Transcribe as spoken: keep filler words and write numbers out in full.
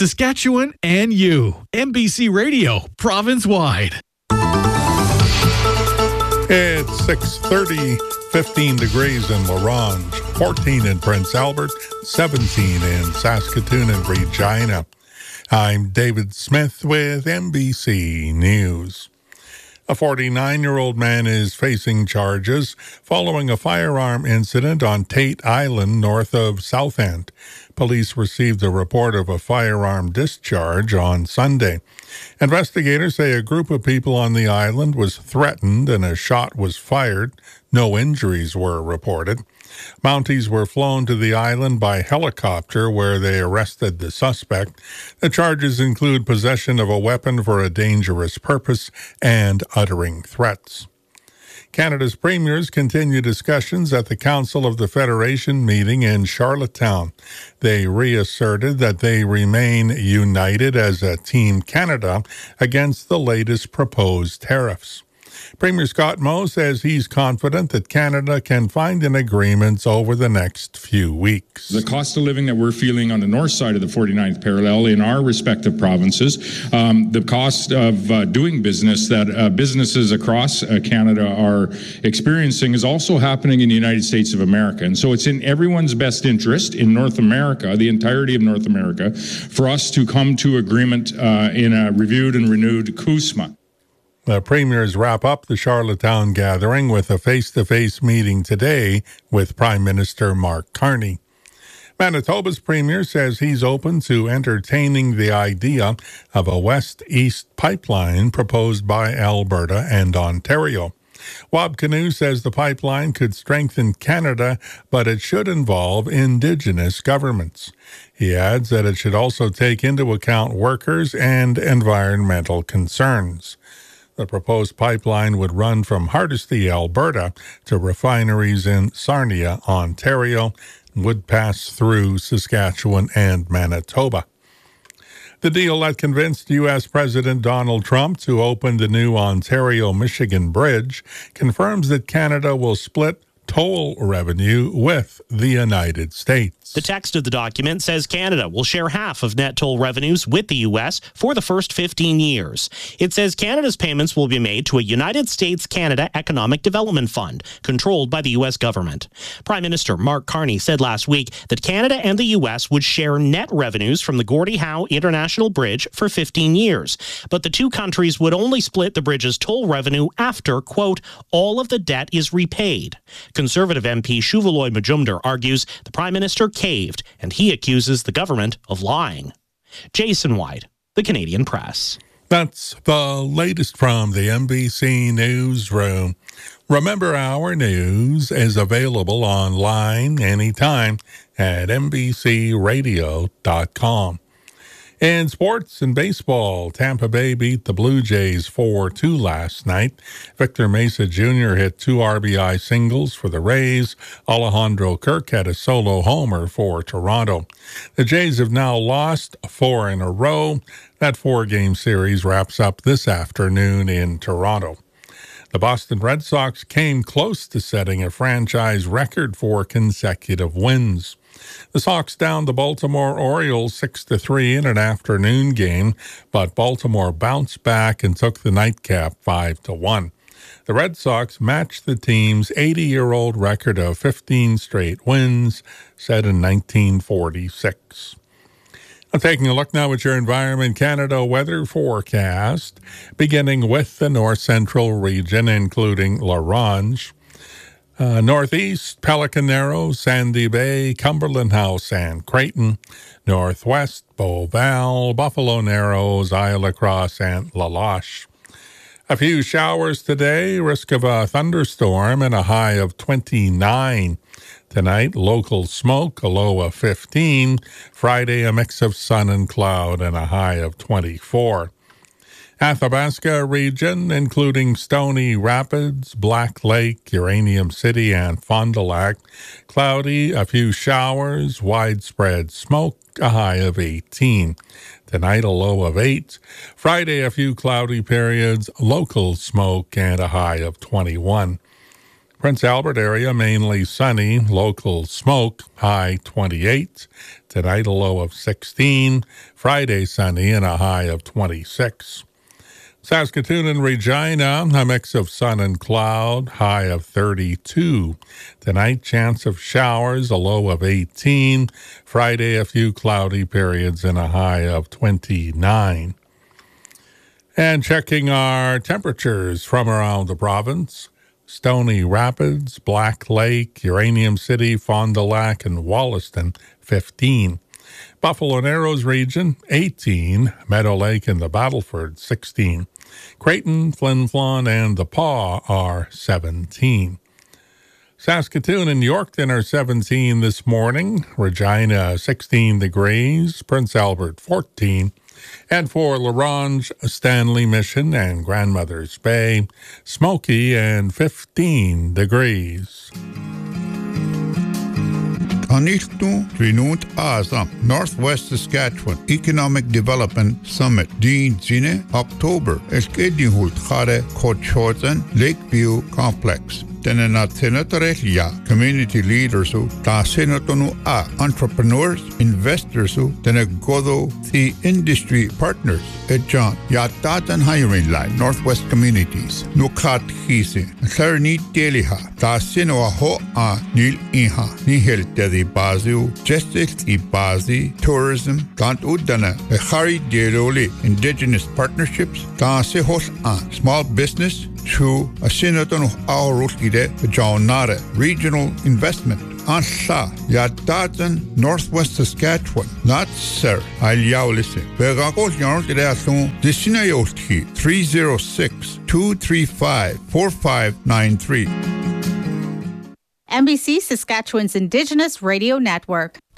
Saskatchewan, and you. M B C Radio, province-wide. It's six thirty, fifteen degrees in La Ronge, fourteen in Prince Albert, seventeen in Saskatoon and Regina. I'm David Smith with M B C News. A forty-nine-year-old man is facing charges following a firearm incident on Tate Island north of Southend. Police received a report of a firearm discharge on Sunday. Investigators say a group of people on the island was threatened and a shot was fired. No injuries were reported. Mounties were flown to the island by helicopter where they arrested the suspect. The charges include possession of a weapon for a dangerous purpose and uttering threats. Canada's premiers continue discussions at the Council of the Federation meeting in Charlottetown. They reasserted that they remain united as a Team Canada against the latest proposed tariffs. Premier Scott Moe says he's confident that Canada can find an agreement over the next few weeks. The cost of living that we're feeling on the north side of the forty-ninth parallel in our respective provinces, um, the cost of uh, doing business that uh, businesses across uh, Canada are experiencing is also happening in the United States of America. And so it's in everyone's best interest in North America, the entirety of North America, for us to come to agreement uh, in a reviewed and renewed C U S M A. The premiers wrap up the Charlottetown gathering with a face-to-face meeting today with Prime Minister Mark Carney. Manitoba's premier says he's open to entertaining the idea of a west-east pipeline proposed by Alberta and Ontario. Wab Kinew says the pipeline could strengthen Canada, but it should involve Indigenous governments. He adds that it should also take into account workers and environmental concerns. The proposed pipeline would run from Hardisty, Alberta, to refineries in Sarnia, Ontario, and would pass through Saskatchewan and Manitoba. The deal that convinced U S. President Donald Trump to open the new Ontario-Michigan Bridge confirms that Canada will split toll revenue with the United States. The text of the document says Canada will share half of net toll revenues with the U S for the first fifteen years. It says Canada's payments will be made to a United States-Canada Economic Development Fund controlled by the U S government. Prime Minister Mark Carney said last week that Canada and the U S would share net revenues from the Gordie Howe International Bridge for fifteen years, but the two countries would only split the bridge's toll revenue after, quote, all of the debt is repaid. Conservative M P Shuvaloy Majumdar argues the Prime Minister caved, and he accuses the government of lying. Jason White, The Canadian Press. That's the latest from the M B C Newsroom. Remember, our news is available online anytime at m b c radio dot com. In sports and baseball, Tampa Bay beat the Blue Jays four two last night. Victor Mesa Junior hit two R B I singles for the Rays. Alejandro Kirk had a solo homer for Toronto. The Jays have now lost four in a row. That four-game series wraps up this afternoon in Toronto. The Boston Red Sox came close to setting a franchise record for consecutive wins. The Sox downed the Baltimore Orioles six to three in an afternoon game, but Baltimore bounced back and took the nightcap five to one. The Red Sox matched the team's eighty-year-old record of fifteen straight wins, set in nineteen forty-six. Now, taking a look now at your Environment Canada weather forecast, beginning with the north central region, including La Ronge. Uh, northeast, Pelican Narrows, Sandy Bay, Cumberland House, and Creighton. Northwest, Beauval, Buffalo Narrows, Isle Cross, and La Loche. A few showers today, risk of a thunderstorm, and a high of twenty-nine. Tonight, local smoke, a low of fifteen. Friday, a mix of sun and cloud, and a high of twenty-four. Athabasca region, including Stony Rapids, Black Lake, Uranium City, and Fond du Lac. Cloudy, a few showers, widespread smoke, a high of eighteen. Tonight, a low of eight. Friday, a few cloudy periods, local smoke, and a high of twenty-one. Prince Albert area, mainly sunny, local smoke, high twenty-eight. Tonight, a low of sixteen. Friday, sunny and a high of twenty-six. Saskatoon and Regina, a mix of sun and cloud, high of thirty-two. Tonight, chance of showers, a low of eighteen. Friday, a few cloudy periods and a high of twenty-nine. And checking our temperatures from around the province, Stony Rapids, Black Lake, Uranium City, Fond du Lac, and Wollaston, fifteen. Buffalo Narrows region, eighteen. Meadow Lake and the Battleford, sixteen. Creighton, Flin Flon, and the Paw are seventeen. Saskatoon and Yorkton are seventeen this morning. Regina, sixteen degrees. Prince Albert, fourteen. And for La Ronge, Stanley Mission, and Grandmother's Bay, smoky and fifteen degrees. Aniltu Trinut Asa, Northwest Saskatchewan Economic Development Summit, Dean Zine, October, Eskedihult Khare Kochotan, Lakeview Complex. Tenena Tenatorelia, community leaders who ta senatonu a entrepreneurs, investors who tenegodo the industry partners at John Yatatan hiring line, Northwest Communities, Nukat Hisi, Therni Deliha, ta seno a ho a nil iha, nihel tedi bazu, justice i bazi, tourism, tant udana, a hari deloli, indigenous partnerships, ta se hos a small business, to a senator of our Ruskide, Jaunare, regional investment. Ansha, Yadatan, Northwest Saskatchewan. Not sir, I'll yaw listen. Begakos yarn to that soon. The Sinayoti, three oh six, two three five, four five nine three. N B C Saskatchewan's Indigenous Radio Network.